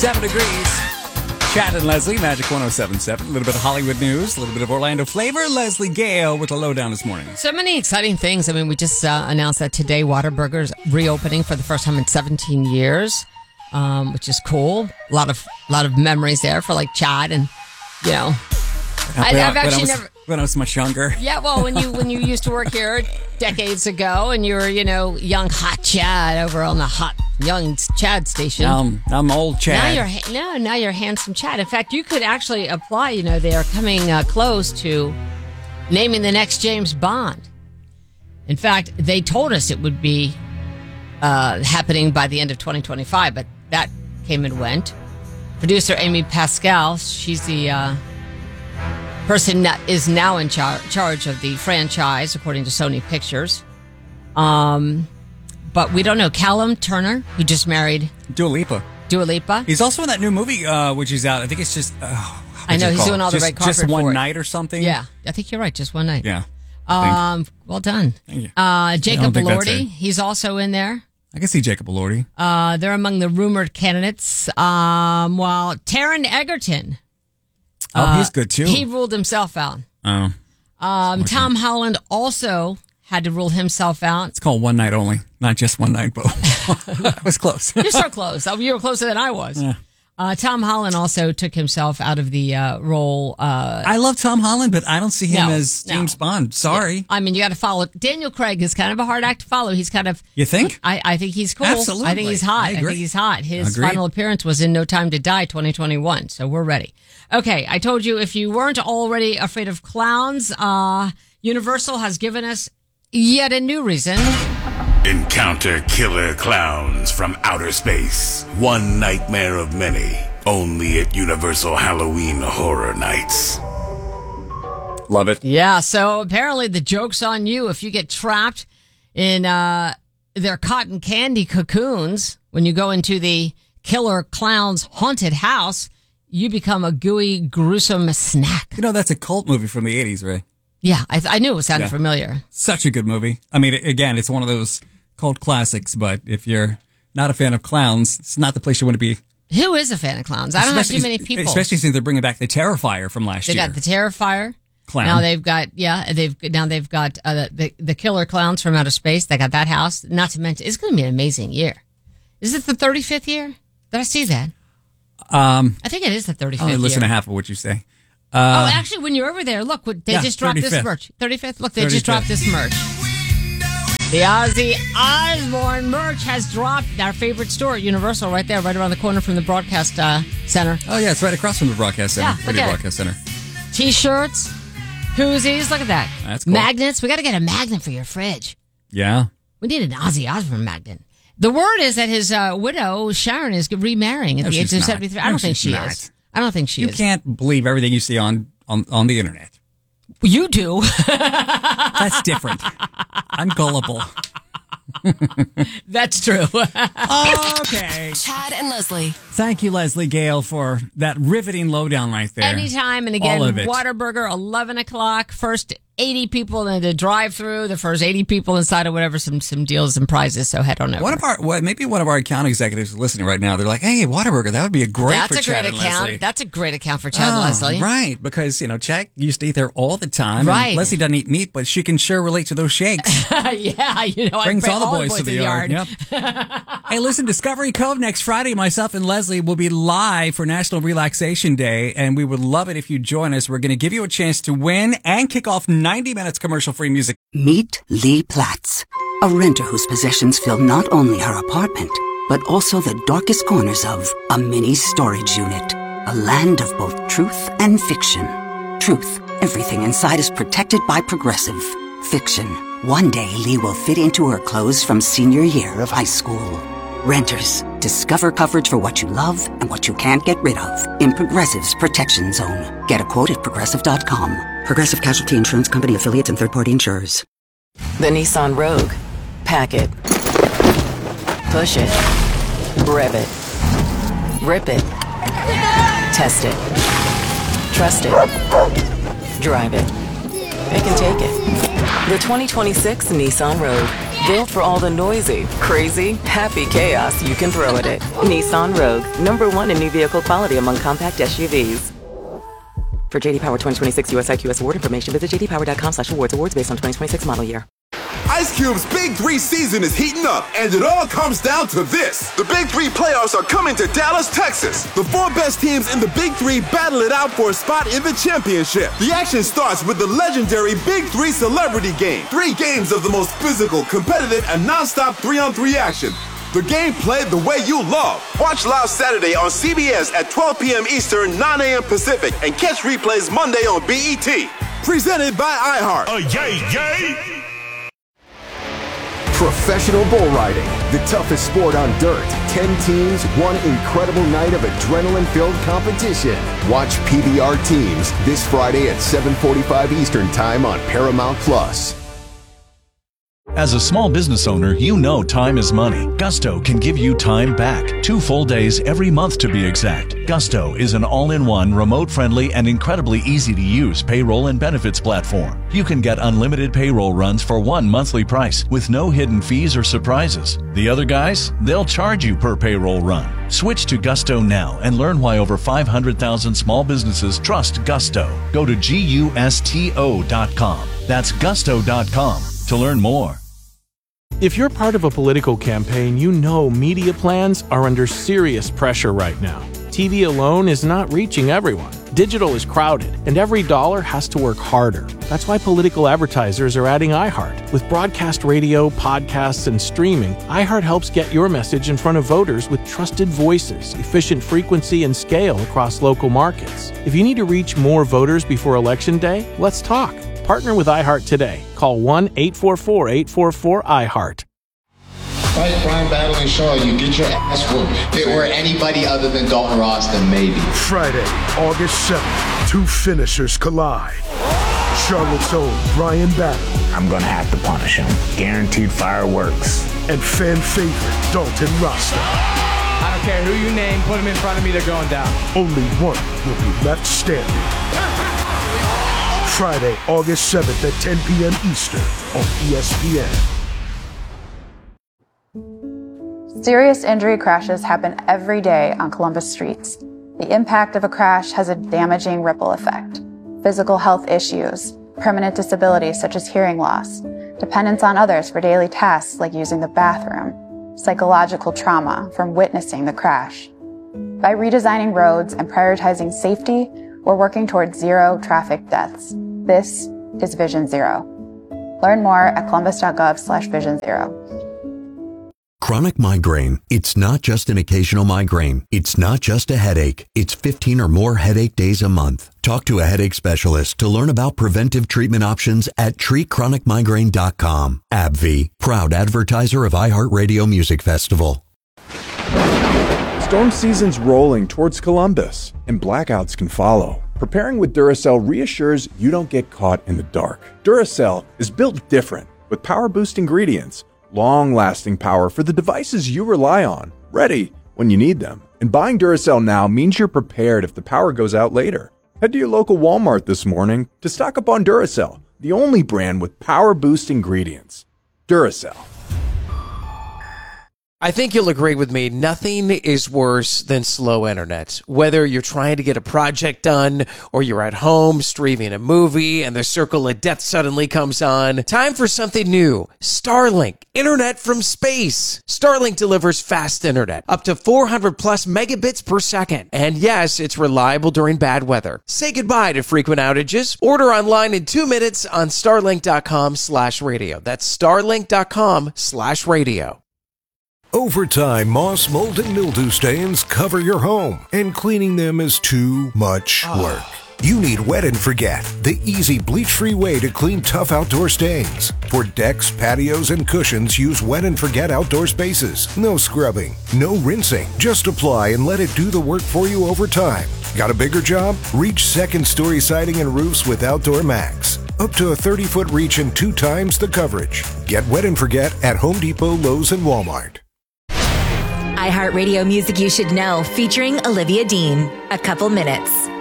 7 degrees. Chad and Leslie, Magic 107.7. A little bit of Hollywood news, a little bit of Orlando flavor. Leslie Gale with a lowdown this morning. So many exciting things. I mean, we just announced that today Whataburger's reopening for the first time in 17 years, which is cool. A lot of memories there for like Chad and, you know. I've actually never... When I was much younger. Yeah, well, when you used to work here decades ago and you were, young hot Chad over on the hot young Chad station. I'm old Chad. Now you're handsome Chad. In fact, you could actually apply. They are coming close to naming the next James Bond. In fact, they told us it would be happening by the end of 2025, but that came and went. Producer Amy Pascal, she's the person that is now in charge of the franchise, according to Sony Pictures. But we don't know. Callum Turner, he just married Dua Lipa. He's also in that new movie, which is out. I think it's just... I know, he's doing all the red carpet Just one for it. night or something? Yeah, I think you're right. Just one night. Yeah. Well done. Thank you. Jacob Elordi, he's also in there. I can see Jacob Elordi. They're among the rumored candidates. While Taron Egerton... he's good too. He ruled himself out. Oh. Tom Holland also had to rule himself out. It's called One Night Only, not just One Night, but I was close. You're so close. You were closer than I was. Yeah. Tom Holland also took himself out of the role. I love Tom Holland, but I don't see him as James Bond. Sorry. Yeah. I mean, you got to follow. Daniel Craig is kind of a hard act to follow. He's kind of... You think? I think he's cool. Absolutely. I think he's hot. I think he's hot. His final appearance was in No Time to Die 2021, so we're ready. Okay, I told you if you weren't already afraid of clowns, Universal has given us yet a new reason. Encounter killer clowns from outer space. One nightmare of many. Only at Universal Halloween Horror Nights. Love it. Yeah, so apparently the joke's on you if you get trapped in their cotton candy cocoons when you go into the killer clown's haunted house. You become a gooey, gruesome snack. That's a cult movie from the 80s, Ray. Yeah, I knew it sounded familiar. Such a good movie. I mean, again, it's one of those cult classics, but if you're not a fan of clowns, it's not the place you want to be. Who is a fan of clowns? I don't know too many people. Especially since they're bringing back the Terrifier from last year. They got the Terrifier. Clown. Now they've got, the killer clowns from outer space. They got that house. Not to mention, it's going to be an amazing year. Is it the 35th year? Did I see that? I think it is the 35th year. I'll listen to half of what you say. Actually, when you're over there, look, they just dropped 35th. this merch. 35th? Look, they just dropped this merch. The Ozzy Osbourne merch has dropped. Our favorite store at Universal, right there, right around the corner from the broadcast center. Oh, yeah, it's right across from the broadcast center. Yeah, Radio Broadcast Center. T-shirts, koozies, look at that. That's cool. Magnets. We got to get a magnet for your fridge. Yeah. We need an Ozzy Osbourne magnet. The word is that his widow, Sharon, is remarrying at the age of 73. I don't think she is. I don't think she is. You can't believe everything you see on the internet. You do. That's different. I'm gullible. That's true. Okay. Chad and Leslie. Thank you, Leslie Gale, for that riveting lowdown right there. Anytime. And again, all of it. Whataburger, 11 o'clock. First 80 people in the drive-thru. The first 80 people inside or whatever. Some deals and prizes. So head on over. Maybe one of our account executives is listening right now. They're like, hey, Whataburger, that would be for Chad and Leslie. That's a great account for Chad and Leslie. Right. Because, Chad used to eat there all the time. Right. And Leslie doesn't eat meat, but she can sure relate to those shakes. Yeah. Brings all the boys to the yard. Yep. Hey, listen, Discovery Cove next Friday. Myself and Leslie will be live for National Relaxation Day, and we would love it if you join us. We're going to give you a chance to win and kick off 90 minutes commercial-free music. Meet Lee Platts, a renter whose possessions fill not only her apartment, but also the darkest corners of a mini storage unit. A land of both truth and fiction. Truth, everything inside is protected by Progressive. Fiction, one day Lee will fit into her clothes from senior year of high school. Renters, discover coverage for what you love and what you can't get rid of in Progressive's Protection Zone. Get a quote at Progressive.com. Progressive Casualty Insurance Company, affiliates, and third-party insurers. The Nissan Rogue. Pack it. Push it. Rev it. Rip it. Test it. Trust it. Drive it. It can take it. The 2026 Nissan Rogue. Built for all the noisy, crazy, happy chaos you can throw at it. Nissan Rogue, #1 in new vehicle quality among compact SUVs. For JD Power 2026 US IQS award information, visit jdpower.com/awards. Awards based on 2026 model year. Ice Cube's Big 3 season is heating up, and it all comes down to this. The Big 3 playoffs are coming to Dallas, Texas. The 4 best teams in the Big 3 battle it out for a spot in the championship. The action starts with the legendary Big 3 Celebrity Game. 3 games of the most physical, competitive, and non-stop 3-on-3 action. The game played the way you love. Watch live Saturday on CBS at 12 p.m. Eastern, 9 a.m. Pacific, and catch replays Monday on BET. Presented by iHeart. Yay! Professional bull riding, the toughest sport on dirt. 10 teams, one incredible night of adrenaline-filled competition. Watch PBR Teams this Friday at 7:45 Eastern Time on Paramount+. As a small business owner, you know time is money. Gusto can give you time back. 2 full days every month to be exact. Gusto is an all-in-one, remote-friendly, and incredibly easy-to-use payroll and benefits platform. You can get unlimited payroll runs for one monthly price with no hidden fees or surprises. The other guys, they'll charge you per payroll run. Switch to Gusto now and learn why over 500,000 small businesses trust Gusto. Go to GUSTO.com. That's Gusto.com to learn more. If you're part of a political campaign, you know media plans are under serious pressure right now. TV alone is not reaching everyone. Digital is crowded, and every dollar has to work harder. That's why political advertisers are adding iHeart. With broadcast radio, podcasts, and streaming, iHeart helps get your message in front of voters with trusted voices, efficient frequency, and scale across local markets. If you need to reach more voters before Election Day, let's talk. Partner with iHeart today. Call 1-844-844-iHeart. Fight Brian Battling Shaw, you get your ass whooped. If it were anybody other than Dalton Ross, then maybe. Friday, August 7th, 2 finishers collide. Charlotte's own Brian Battling. I'm gonna have to punish him. Guaranteed fireworks. And fan favorite Dalton Rasta. I don't care who you name, put him in front of me, they're going down. Only one will be left standing. Friday, August 7th at 10 p.m. Eastern on ESPN. Serious injury crashes happen every day on Columbus streets. The impact of a crash has a damaging ripple effect. Physical health issues, permanent disabilities such as hearing loss, dependence on others for daily tasks like using the bathroom, psychological trauma from witnessing the crash. By redesigning roads and prioritizing safety, we're working towards 0 traffic deaths. This is Vision Zero. Learn more at columbus.gov/vision0. Chronic migraine. It's not just an occasional migraine. It's not just a headache. It's 15 or more headache days a month. Talk to a headache specialist to learn about preventive treatment options at treatchronicmigraine.com. AbbVie, proud advertiser of iHeartRadio Music Festival. Storm season's rolling towards Columbus, and blackouts can follow. Preparing with Duracell reassures you don't get caught in the dark. Duracell is built different, with power-boost ingredients, long-lasting power for the devices you rely on, ready when you need them. And buying Duracell now means you're prepared if the power goes out later. Head to your local Walmart this morning to stock up on Duracell, the only brand with power-boost ingredients. Duracell. I think you'll agree with me, nothing is worse than slow internet. Whether you're trying to get a project done or you're at home streaming a movie and the circle of death suddenly comes on, time for something new. Starlink, internet from space. Starlink delivers fast internet, up to 400 plus megabits per second. And yes, it's reliable during bad weather. Say goodbye to frequent outages. Order online in 2 minutes on starlink.com/radio. That's starlink.com/radio. Over time, moss, mold, and mildew stains cover your home, and cleaning them is too much work. You need Wet and Forget, the easy bleach-free way to clean tough outdoor stains. For decks, patios, and cushions, use Wet and Forget outdoor spaces. No scrubbing, no rinsing. Just apply and let it do the work for you over time. Got a bigger job? Reach second-story siding and roofs with Outdoor Max. Up to a 30-foot reach and 2 times the coverage. Get Wet and Forget at Home Depot, Lowe's, and Walmart. iHeartRadio Music You Should Know, featuring Olivia Dean. A Couple Minutes.